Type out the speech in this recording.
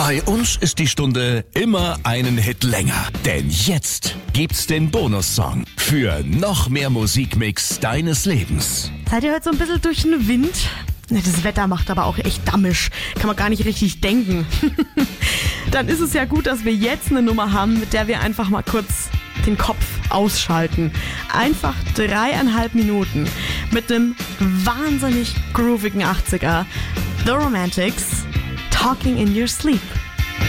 Bei uns ist die Stunde immer einen Hit länger. Denn jetzt gibt's den Bonussong für noch mehr Musikmix deines Lebens. Seid ihr heute so ein bisschen durch den Wind? Das Wetter macht aber auch echt dammisch. Kann man gar nicht richtig denken. Dann ist es ja gut, dass wir jetzt eine Nummer haben, mit der wir einfach mal kurz den Kopf ausschalten. Einfach 3,5 Minuten mit einem wahnsinnig groovigen 80er. The Romantics, Talking in Your Sleep.